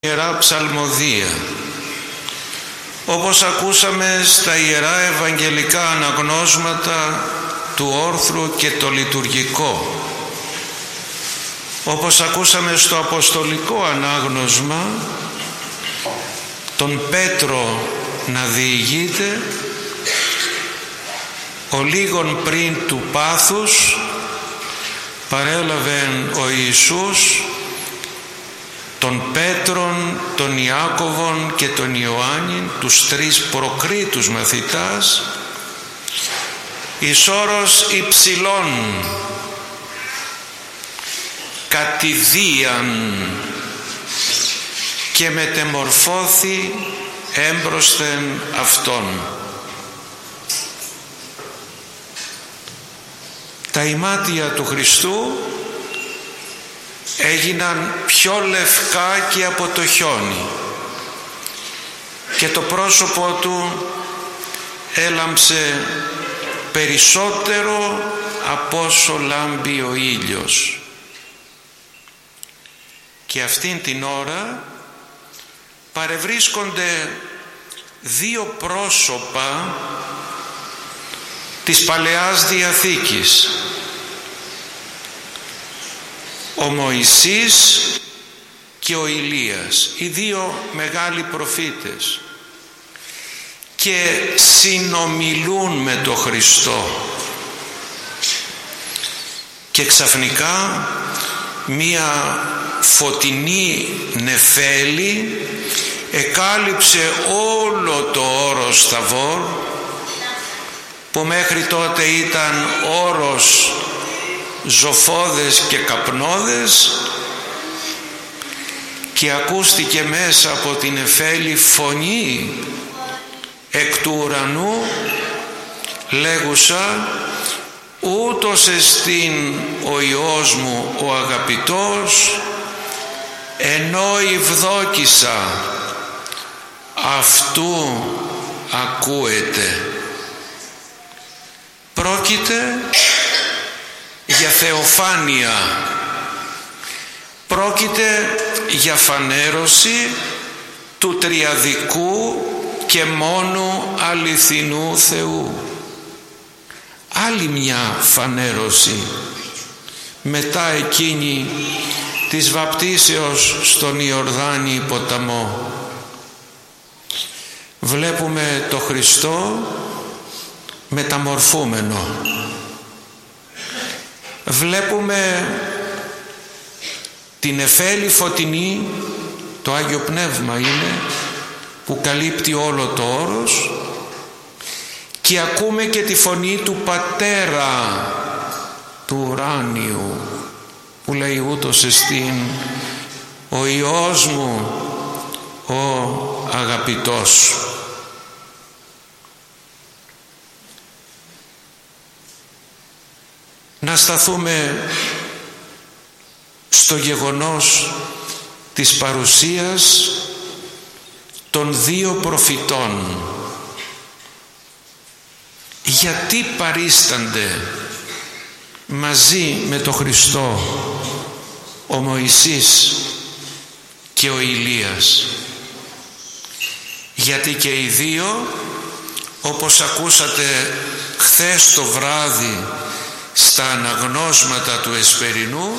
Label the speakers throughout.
Speaker 1: Ιερά Ψαλμοδία. Όπως ακούσαμε στα Ιερά Ευαγγελικά Αναγνώσματα του όρθρου και το λειτουργικό, όπως ακούσαμε στο Αποστολικό Ανάγνωσμα τον Πέτρο να διηγείται ο λίγον πριν του πάθους παρέλαβεν ο Ιησούς τον Πέτρον, τον Ιάκωβον και τον Ιωάννην, τους τρεις προκρίτους μαθητάς, εις όρος υψηλών κατηδίαν και μετεμορφώθη έμπροσθεν αυτόν. Τα ημάτια του Χριστού έγιναν πιο λευκά και από το χιόνι και το πρόσωπό του έλαμψε περισσότερο από όσο λάμπει ο ήλιος. Και αυτήν την ώρα παρευρίσκονται δύο πρόσωπα της Παλαιάς Διαθήκης, ο Μωυσής και ο Ηλίας, οι δύο μεγάλοι προφήτες, και συνομιλούν με τον Χριστό. Και ξαφνικά μία φωτεινή νεφέλη εκάλυψε όλο το όρος Θαβόρ, που μέχρι τότε ήταν όρος ζωφώδες και καπνώδες, και ακούστηκε μέσα από την νεφέλη φωνή εκ του ουρανού λέγουσα: ούτως εστίν ο Υιός μου ο αγαπητός, ενώ ευδόκησα αυτού ακούετε. Πρόκειται για θεοφάνεια, πρόκειται για φανέρωση του τριαδικού και μόνου αληθινού Θεού. Άλλη μια φανέρωση μετά εκείνη της βαπτίσεως στον Ιορδάνη ποταμό. Βλέπουμε το Χριστό μεταμορφούμενο. Βλέπουμε την νεφέλη φωτεινή, το Άγιο Πνεύμα είναι που καλύπτει όλο το όρος, και ακούμε και τη φωνή του Πατέρα του ουράνιου που λέει: ούτως εστίν ο Υιός μου ο αγαπητός. Να σταθούμε στο γεγονός της παρουσίας των δύο προφητών. Γιατί παρίστανται μαζί με τον Χριστό ο Μωυσής και ο Ηλίας? Γιατί και οι δύο, όπως ακούσατε χθες το βράδυ στα αναγνώσματα του Εσπερινού,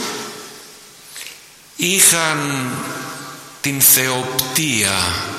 Speaker 1: είχαν την θεοπτία.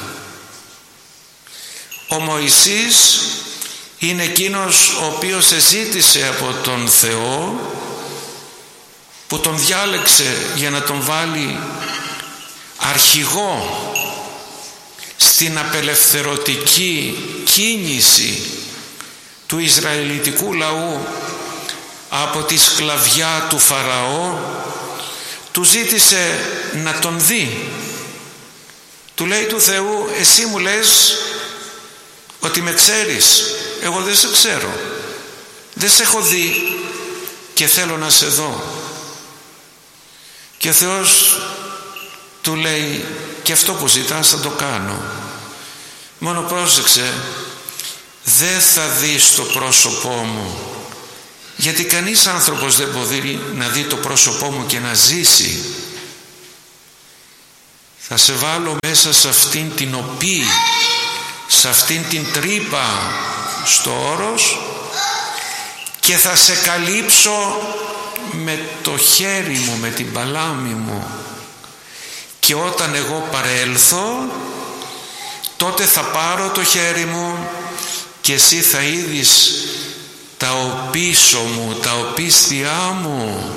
Speaker 1: Ο Μωυσής είναι εκείνος ο οποίος εζήτησε από τον Θεό, που τον διάλεξε για να τον βάλει αρχηγό στην απελευθερωτική κίνηση του Ισραηλιτικού λαού από τη σκλαβιά του Φαραώ. Του ζήτησε να τον δει. Του λέει του Θεού: εσύ μου λες ότι με ξέρεις, εγώ δεν σε ξέρω, δεν σε έχω δει και θέλω να σε δω. Και ο Θεός του λέει: και αυτό που ζητάς θα το κάνω, μόνο πρόσεξε, δεν θα δεις το πρόσωπό μου, γιατί κανείς άνθρωπος δεν μπορεί να δει το πρόσωπό μου και να ζήσει. Θα σε βάλω μέσα σε αυτήν την οπή, σε αυτήν την τρύπα στο όρος και θα σε καλύψω με το χέρι μου, με την παλάμη μου, και όταν εγώ παρέλθω τότε θα πάρω το χέρι μου και εσύ θα είδεις τα οπίσω μου, τα οπίστια μου.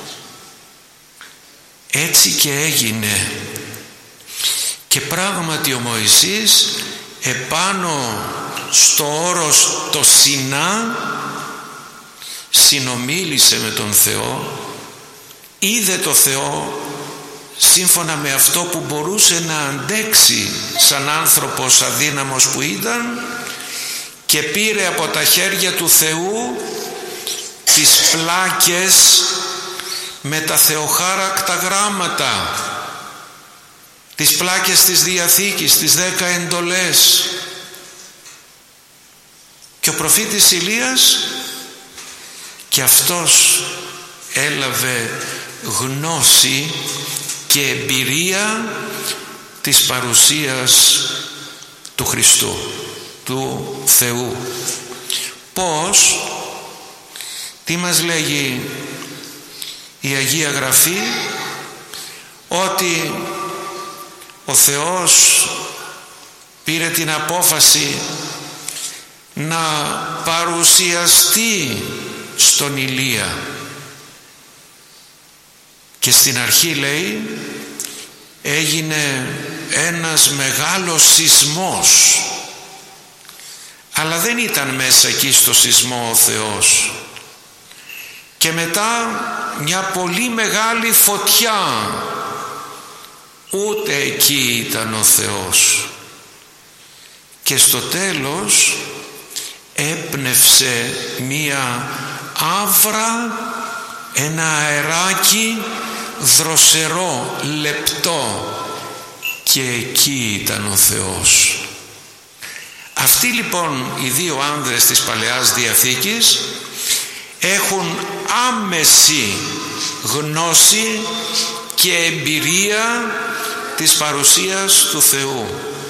Speaker 1: Έτσι και έγινε. Και πράγματι ο Μωυσής επάνω στο όρος το Σινά συνομίλησε με τον Θεό, είδε το Θεό σύμφωνα με αυτό που μπορούσε να αντέξει σαν άνθρωπος αδύναμος που ήταν, και πήρε από τα χέρια του Θεού τις πλάκες με τα θεοχάρακτα γράμματα, τις πλάκες της Διαθήκης, τις 10 εντολές. Και ο προφήτης Ηλίας και αυτός έλαβε γνώση και εμπειρία της παρουσίας του Χριστού, του Θεού. Πώς? Τι μας λέγει η Αγία Γραφή? Ότι ο Θεός πήρε την απόφαση να παρουσιαστεί στον Ηλία, και στην αρχή λέει έγινε ένας μεγάλος σεισμός, αλλά δεν ήταν μέσα εκεί στο σεισμό ο Θεός, και μετά μια πολύ μεγάλη φωτιά, ούτε εκεί ήταν ο Θεός, και στο τέλος έπνευσε μία άβρα, ένα αεράκι δροσερό, λεπτό, και εκεί ήταν ο Θεός. Αυτοί λοιπόν οι δύο άνδρες της Παλαιάς Διαθήκης έχουν άμεση γνώση και εμπειρία της παρουσίας του Θεού,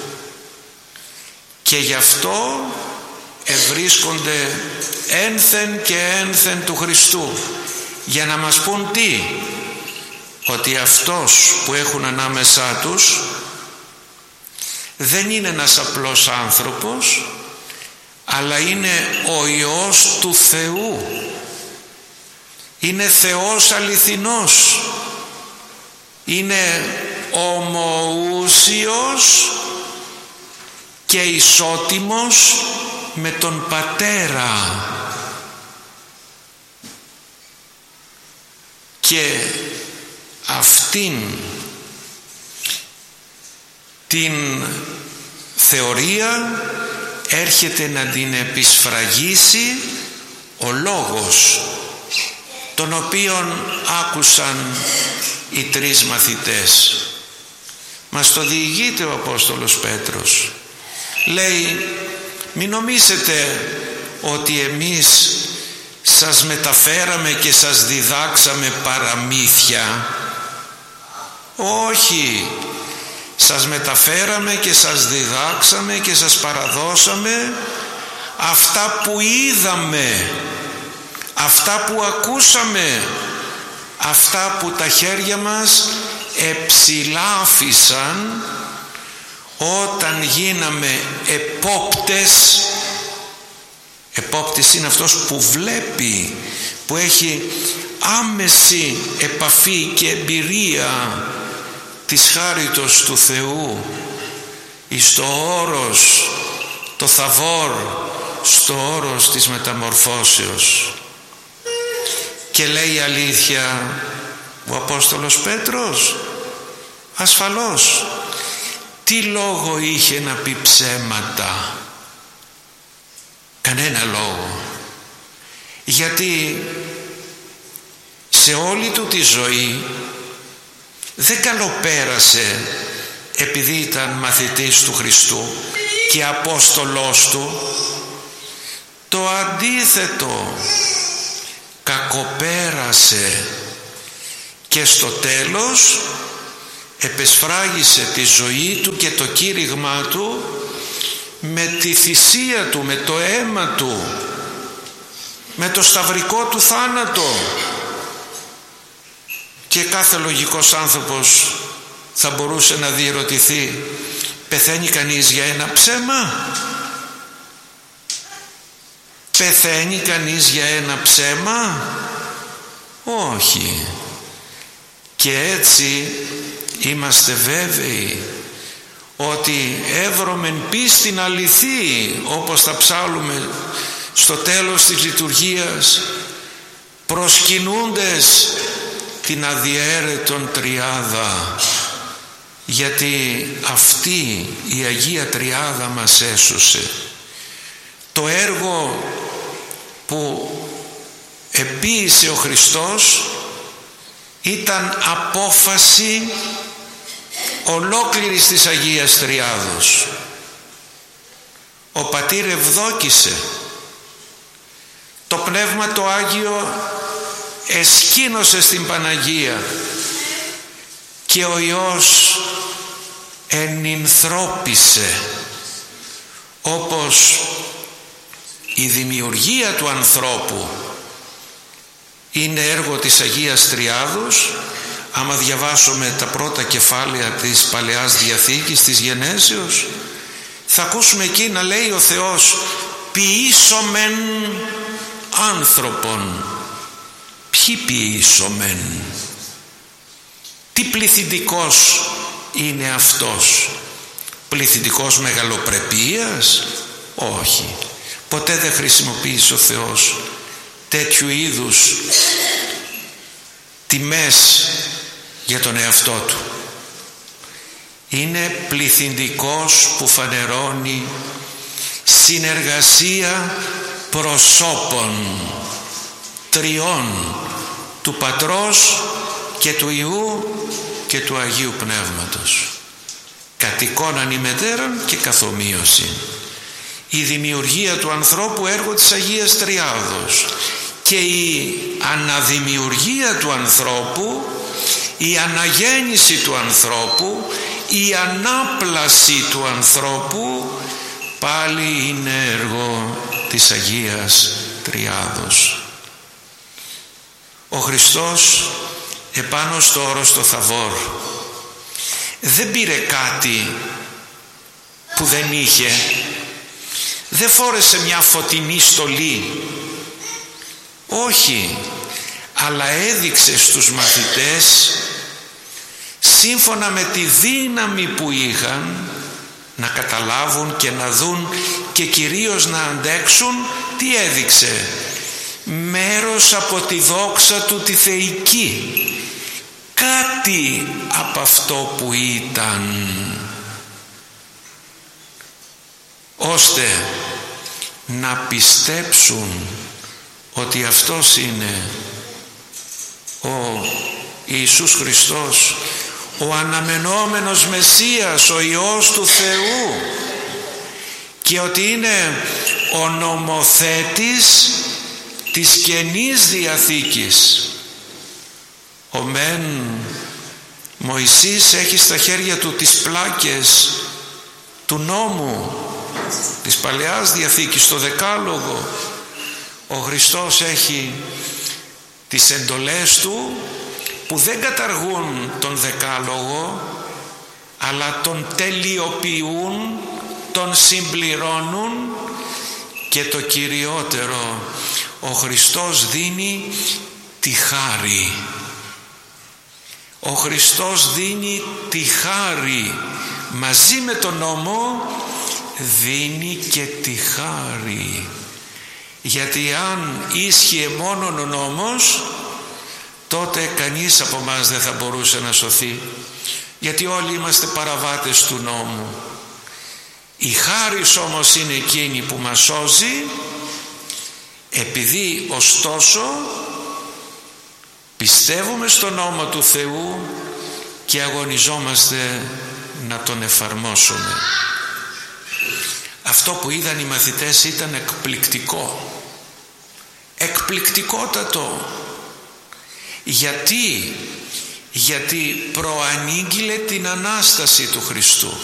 Speaker 1: και γι' αυτό ευρίσκονται ένθεν και ένθεν του Χριστού, για να μας πούν τι? Ότι αυτός που έχουν ανάμεσά τους δεν είναι ένας απλός άνθρωπος, αλλά είναι ο Υιός του Θεού, είναι Θεός αληθινός, είναι ομοούσιος και ισότιμος με τον Πατέρα. Και αυτήν την θεωρία έρχεται να την επισφραγίσει ο Λόγος, τον οποίον άκουσαν οι τρεις μαθητές. Μας το διηγείται ο Απόστολος Πέτρος. Λέει, μην νομίζετε ότι εμείς σας μεταφέραμε και σας διδάξαμε παραμύθια. Όχι, σας μεταφέραμε και σας διδάξαμε και σας παραδώσαμε αυτά που είδαμε, αυτά που ακούσαμε, αυτά που τα χέρια μας εψηλάφισαν όταν γίναμε επόπτες. Επόπτης είναι αυτός που βλέπει, που έχει άμεση επαφή και εμπειρία της χάριτος του Θεού εις το όρος, το Θαβόρ, στο όρος της μεταμορφώσεως. Και λέει αλήθεια ο Απόστολος Πέτρος? Ασφαλώς. Τι λόγο είχε να πει ψέματα? Κανένα λόγο. Γιατί σε όλη του τη ζωή δεν καλοπέρασε επειδή ήταν μαθητής του Χριστού και Απόστολός του. Το αντίθετο, κακοπέρασε, και στο τέλος επεσφράγισε τη ζωή του και το κήρυγμά του με τη θυσία του, με το αίμα του, με το σταυρικό του θάνατο. Και κάθε λογικός άνθρωπος θα μπορούσε να διερωτηθεί, πεθαίνει κανείς για ένα ψέμα? Πεθαίνει κανείς για ένα ψέμα? Όχι. Και έτσι είμαστε βέβαιοι ότι εύρωμεν πίστην αληθή, όπως θα ψάλλουμε στο τέλος της λειτουργίας, προσκυνούντες την αδιέρετον τριάδα, γιατί αυτή η Αγία Τριάδα μας έσωσε. Το έργο που επίησε ο Χριστός ήταν απόφαση ολόκληρης της Αγίας Τριάδος. Ο Πατήρ ευδόκησε, το Πνεύμα το Άγιο εσκήνωσε στην Παναγία και ο Υιός ενυνθρώπισε, όπως η δημιουργία του ανθρώπου είναι έργο της Αγίας Τριάδος. Άμα διαβάσουμε τα πρώτα κεφάλαια της Παλαιάς Διαθήκης, της Γενέσεως, θα ακούσουμε εκεί να λέει ο Θεός ποιήσομεν άνθρωπον. Ποιοι ποιήσομεν? Τι πληθυντικός είναι αυτός? Πληθυντικός μεγαλοπρεπίας? Όχι. Ποτέ δεν χρησιμοποίησε ο Θεός τέτοιου είδους τιμές για τον εαυτό του. Είναι πληθυντικός που φανερώνει συνεργασία προσώπων τριών, του Πατρός και του Υιού και του Αγίου Πνεύματος, κατ' εικόναν ημετέραν και καθομοίωση. Η δημιουργία του ανθρώπου έργο της Αγίας Τριάδος και η αναδημιουργία του ανθρώπου, η αναγέννηση του ανθρώπου, η ανάπλαση του ανθρώπου πάλι είναι έργο της Αγίας Τριάδος. Ο Χριστός επάνω στο όρος το Θαβόρ δεν πήρε κάτι που δεν είχε, δεν φόρεσε μια φωτεινή στολή, όχι, αλλά έδειξε στους μαθητές σύμφωνα με τη δύναμη που είχαν να καταλάβουν και να δουν και κυρίως να αντέξουν. Τι έδειξε? Μέρος από τη δόξα του τη θεϊκή, κάτι από αυτό που ήταν, ώστε να πιστέψουν ότι αυτός είναι ο Ιησούς Χριστός, ο αναμενόμενος Μεσσίας, ο Υιός του Θεού, και ότι είναι ο νομοθέτης της Καινής Διαθήκης. Ο μεν Μωυσής έχει στα χέρια του τις πλάκες του νόμου της Παλαιάς Διαθήκης, το Δεκάλογο. Ο Χριστός έχει τις εντολές του που δεν καταργούν τον Δεκάλογο, αλλά τον τελειοποιούν, τον συμπληρώνουν, και το κυριότερο, ο Χριστός δίνει τη χάρη. Ο Χριστός δίνει τη χάρη, μαζί με τον νόμο δίνει και τη χάρη. Γιατί αν ίσχυε μόνον ο νόμος, τότε κανείς από μας δεν θα μπορούσε να σωθεί, γιατί όλοι είμαστε παραβάτες του νόμου. Η χάρις όμως είναι εκείνη που μας σώζει, επειδή ωστόσο πιστεύουμε στον νόμο του Θεού και αγωνιζόμαστε να τον εφαρμόσουμε. Αυτό που είδαν οι μαθητές ήταν εκπληκτικό, εκπληκτικότατο. Γιατί γιατί προανήγγειλε την Ανάσταση του Χριστού.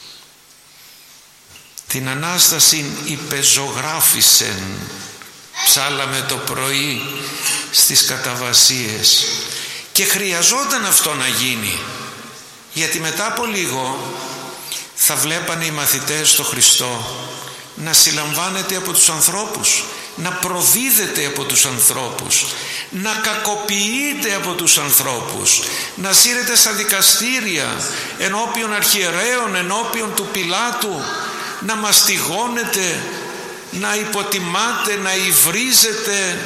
Speaker 1: Την Ανάσταση υπεζωγράφησεν, ψάλαμε το πρωί στις καταβασίες, και χρειαζόταν αυτό να γίνει, γιατί μετά από λίγο θα βλέπανε οι μαθητές στο Χριστό να συλλαμβάνεται από τους ανθρώπους, να προδίδεται από τους ανθρώπους, να κακοποιείται από τους ανθρώπους, να σύρεται στα δικαστήρια ενώπιον αρχιερέων, ενώπιον του Πιλάτου, να μαστιγώνεται, να υποτιμάται, να υβρίζεται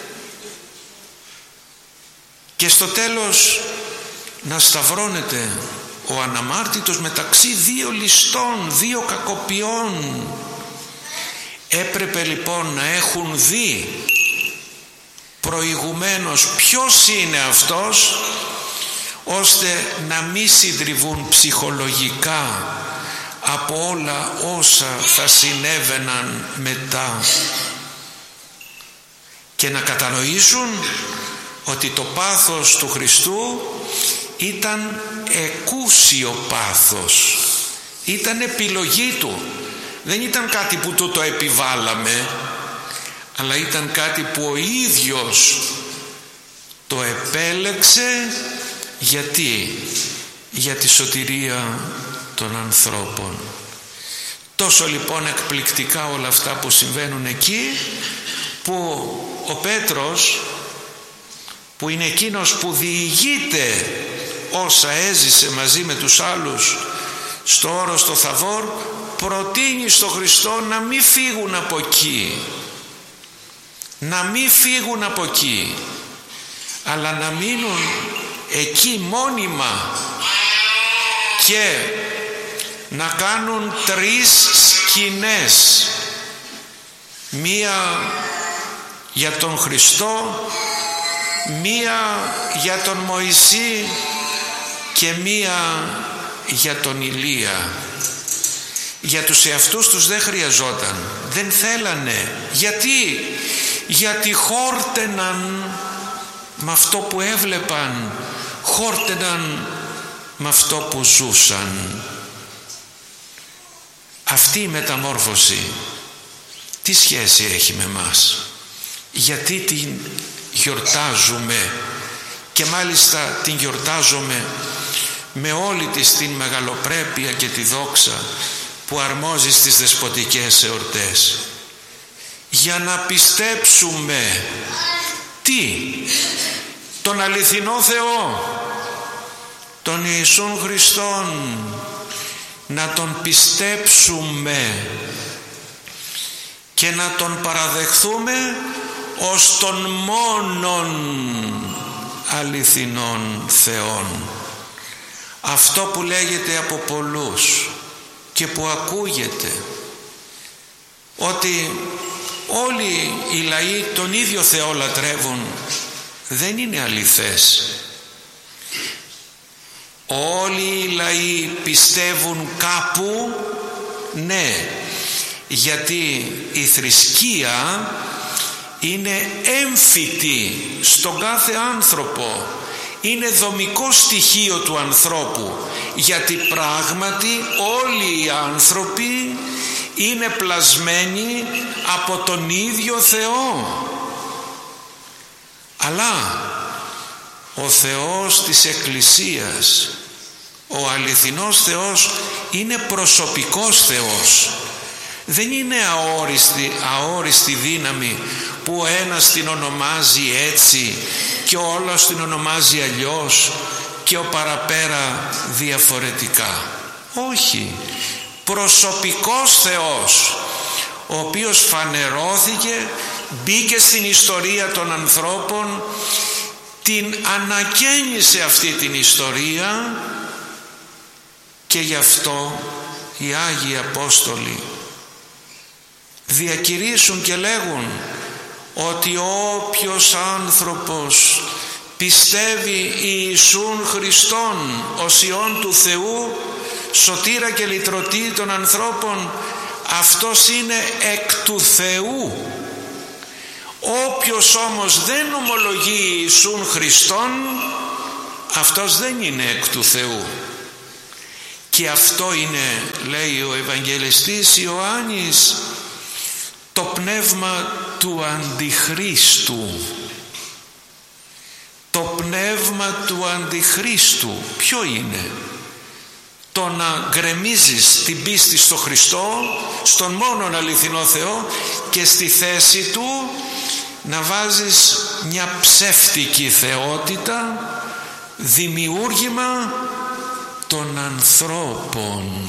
Speaker 1: και στο τέλος να σταυρώνεται ο αναμάρτητος μεταξύ δύο ληστών, δύο κακοποιών. Έπρεπε λοιπόν να έχουν δει προηγουμένως ποιος είναι αυτός, ώστε να μην συντριβούν ψυχολογικά από όλα όσα θα συνέβαιναν μετά και να κατανοήσουν ότι το πάθος του Χριστού ήταν εκούσιο πάθος, ήταν επιλογή του, δεν ήταν κάτι που του το επιβάλαμε, αλλά ήταν κάτι που ο ίδιος το επέλεξε. Γιατί? Για τη σωτηρία των ανθρώπων. Τόσο λοιπόν εκπληκτικά όλα αυτά που συμβαίνουν εκεί, που ο Πέτρος, που είναι εκείνος που διηγείται όσα έζησε μαζί με τους άλλους στο όρος το Θαβόρ, προτείνει στο Χριστό να μην φύγουν από εκεί, να μην φύγουν από εκεί, αλλά να μείνουν εκεί μόνιμα και να κάνουν 3 σκηνές, μία για τον Χριστό, μία για τον Μωυσή και μία για τον Ηλία. Για τους εαυτούς τους δεν χρειαζόταν, δεν θέλανε. Γιατί χόρτεναν με αυτό που έβλεπαν, χόρτεναν με αυτό που ζούσαν. Αυτή η μεταμόρφωση τι σχέση έχει με μας? Γιατί την γιορτάζουμε, και μάλιστα την γιορτάζουμε με όλη της την μεγαλοπρέπεια και τη δόξα που αρμόζει στις δεσποτικές εορτές? Για να πιστέψουμε τι? Τον αληθινό Θεό, τον Ιησούν Χριστόν, να τον πιστέψουμε και να τον παραδεχθούμε ως τον μόνον αληθινόν Θεόν. Αυτό που λέγεται από πολλούς και που ακούγεται, ότι όλοι οι λαοί τον ίδιο Θεό λατρεύουν, δεν είναι αληθές. Όλοι οι λαοί πιστεύουν κάπου, ναι, γιατί η θρησκεία είναι έμφυτη στον κάθε άνθρωπο, είναι δομικό στοιχείο του ανθρώπου, γιατί πράγματι όλοι οι άνθρωποι είναι πλασμένοι από τον ίδιο Θεό. Αλλά ο Θεός της Εκκλησίας, ο αληθινός Θεός, είναι προσωπικός Θεός. Δεν είναι αόριστη δύναμη που ο ένας την ονομάζει έτσι και ο άλλος την ονομάζει αλλιώς και ο παραπέρα διαφορετικά. Όχι, προσωπικός Θεός, ο οποίος φανερώθηκε, μπήκε στην ιστορία των ανθρώπων, την ανακαίνισε αυτή την ιστορία, και γι' αυτό οι Άγιοι Απόστολοι διακηρύσουν και λέγουν ότι όποιος άνθρωπος πιστεύει Ιησούν Χριστόν ως Υιόν του Θεού, σωτήρα και λυτρωτή των ανθρώπων, αυτός είναι εκ του Θεού. Όποιος όμως δεν ομολογεί Ιησούν Χριστόν, αυτός δεν είναι εκ του Θεού. Και αυτό είναι, λέει ο Ευαγγελιστής Ιωάννης, το πνεύμα του Αντιχρίστου. Το πνεύμα του Αντιχρίστου ποιο είναι? Το να γκρεμίζεις την πίστη στο Χριστό, στον μόνον αληθινό Θεό, και στη θέση Του να βάζεις μια ψεύτικη θεότητα, δημιούργημα των ανθρώπων.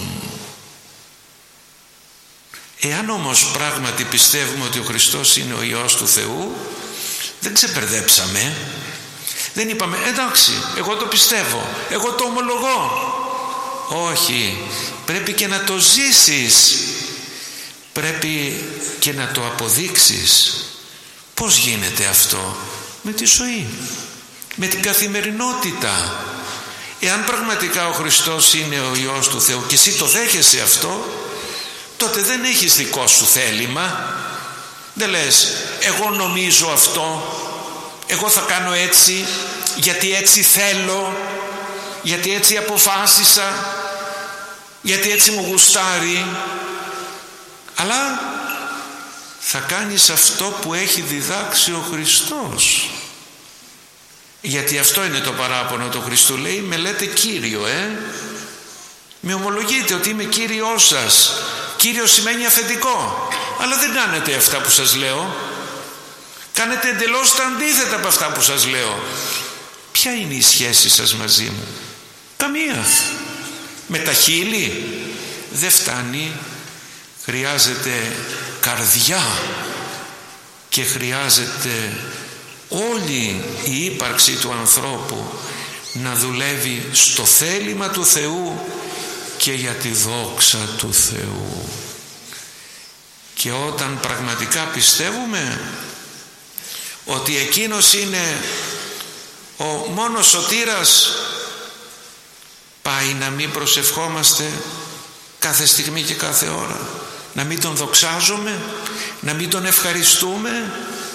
Speaker 1: Εάν όμως πράγματι πιστεύουμε ότι ο Χριστός είναι ο Υιός του Θεού, δεν ξεπερδέψαμε. Δεν είπαμε εντάξει, εγώ το πιστεύω, εγώ το ομολογώ. Όχι, πρέπει και να το ζήσεις, πρέπει και να το αποδείξεις. Πώς γίνεται αυτό? Με τη ζωή, με την καθημερινότητα. Εάν πραγματικά ο Χριστός είναι ο Υιός του Θεού και εσύ το δέχεσαι αυτό, τότε δεν έχεις δικό σου θέλημα. Δεν λες εγώ νομίζω αυτό, εγώ θα κάνω έτσι γιατί έτσι θέλω, γιατί έτσι αποφάσισα, γιατί έτσι μου γουστάρει. Αλλά θα κάνεις αυτό που έχει διδάξει ο Χριστός. Γιατί αυτό είναι το παράπονο του Χριστού. Λέει με λέτε Κύριο, με ομολογείτε ότι είμαι Κύριος σας. Κύριος σημαίνει αφεντικό, αλλά δεν κάνετε αυτά που σας λέω. Κάνετε εντελώς τα αντίθετα από αυτά που σας λέω. Ποια είναι η σχέση σας μαζί μου? Καμία. Με τα χείλη δεν φτάνει. Χρειάζεται καρδιά και χρειάζεται όλη η ύπαρξη του ανθρώπου να δουλεύει στο θέλημα του Θεού και για τη δόξα του Θεού. Και όταν πραγματικά πιστεύουμε ότι εκείνος είναι ο μόνος σωτήρας, πάει να μην προσευχόμαστε κάθε στιγμή και κάθε ώρα, να μην τον δοξάζουμε, να μην τον ευχαριστούμε?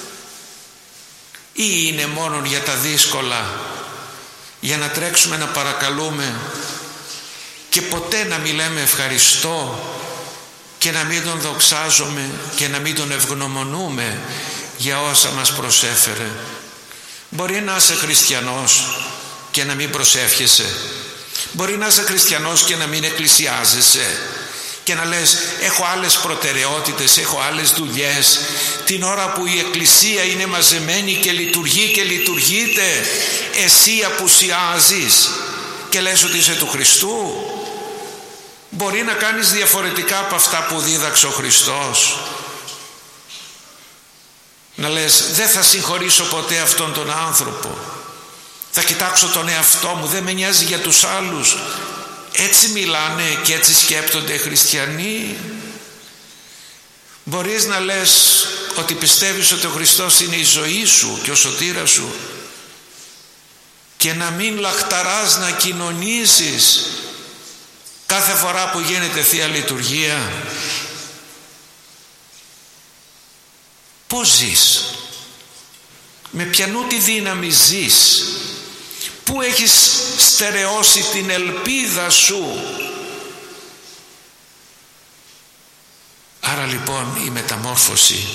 Speaker 1: Ή είναι μόνο για τα δύσκολα, για να τρέξουμε να παρακαλούμε και ποτέ να μην λέμε ευχαριστώ και να μην τον δοξάζουμε και να μην τον ευγνωμονούμε για όσα μας προσέφερε? Μπορεί να είσαι χριστιανός και να μην προσεύχεσαι. Μπορεί να είσαι χριστιανός και να μην εκκλησιάζεσαι και να λες έχω άλλες προτεραιότητες, έχω άλλες δουλειές. Την ώρα που η εκκλησία είναι μαζεμένη και λειτουργεί και λειτουργείται, εσύ απουσιάζεις και λες ότι είσαι του Χριστού. Μπορεί να κάνεις διαφορετικά από αυτά που δίδαξε ο Χριστός. Να λες δεν θα συγχωρήσω ποτέ αυτόν τον άνθρωπο, θα κοιτάξω τον εαυτό μου, δεν με νοιάζει για τους άλλους. Έτσι μιλάνε και έτσι σκέπτονται οι χριστιανοί. Μπορείς να λες ότι πιστεύεις ότι ο Χριστός είναι η ζωή σου και ο σωτήρας σου και να μην λαχταράς να κοινωνήσεις κάθε φορά που γίνεται Θεία Λειτουργία? Πώς ζεις? Με ποιανού τη δύναμη ζεις? Πού έχεις στερεώσει την ελπίδα σου? Άρα λοιπόν η μεταμόρφωση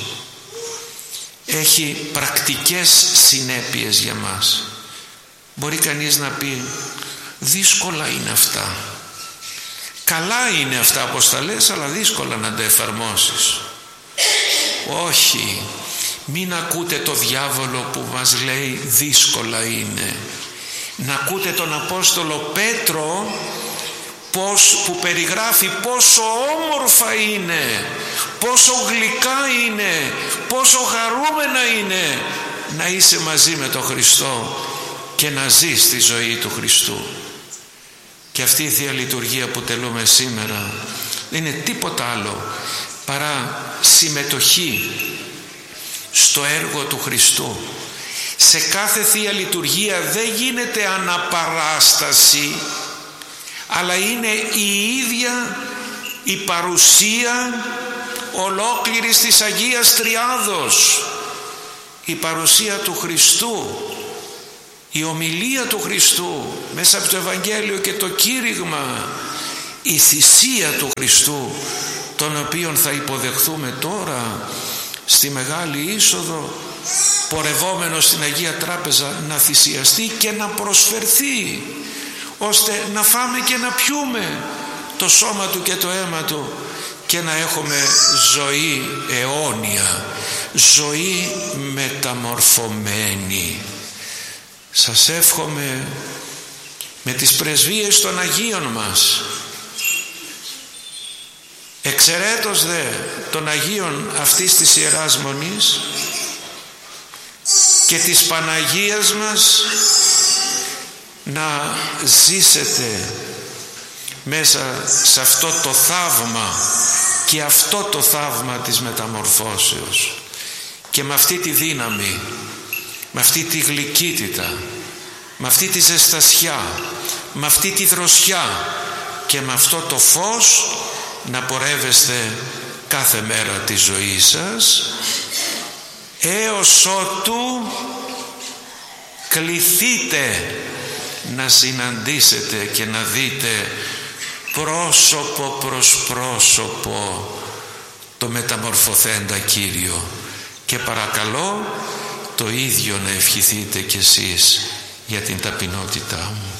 Speaker 1: έχει πρακτικές συνέπειες για μας. Μπορεί κανείς να πει δύσκολα είναι αυτά, καλά είναι αυτά όπως τα λες, αλλά δύσκολα να τα εφαρμόσεις. Όχι, μην ακούτε το διάβολο που μας λέει δύσκολα είναι. Να ακούτε τον Απόστολο Πέτρο που περιγράφει πόσο όμορφα είναι, πόσο γλυκά είναι, πόσο χαρούμενα είναι να είσαι μαζί με τον Χριστό και να ζεις τη ζωή του Χριστού. Και αυτή η Θεία Λειτουργία που τελούμε σήμερα δεν είναι τίποτα άλλο παρά συμμετοχή στο έργο του Χριστού. Σε κάθε Θεία Λειτουργία δεν γίνεται αναπαράσταση, αλλά είναι η ίδια η παρουσία ολόκληρης της Αγίας Τριάδος, η παρουσία του Χριστού η ομιλία του Χριστού μέσα από το Ευαγγέλιο και το κήρυγμα, η θυσία του Χριστού, τον οποίον θα υποδεχθούμε τώρα στη Μεγάλη Είσοδο, πορευόμενος στην Αγία Τράπεζα, να θυσιαστεί και να προσφερθεί, ώστε να φάμε και να πιούμε το σώμα του και το αίμα του και να έχουμε ζωή αιώνια, ζωή μεταμορφωμένη. Σας εύχομαι με τις πρεσβείες των Αγίων μας, εξαιρέτως δε των Αγίων αυτής της Ιεράς Μονής και της Παναγίας μας, να ζήσετε μέσα σε αυτό το θαύμα και αυτό το θαύμα της μεταμορφώσεως, και με αυτή τη δύναμη, με αυτή τη γλυκύτητα, με αυτή τη ζεστασιά, με αυτή τη δροσιά και με αυτό το φως να πορεύεστε κάθε μέρα της ζωής σας, έως ότου κληθείτε να συναντήσετε και να δείτε πρόσωπο προς πρόσωπο το μεταμορφωθέντα Κύριο. Και παρακαλώ το ίδιο να ευχηθείτε κι εσείς για την ταπεινότητά μου.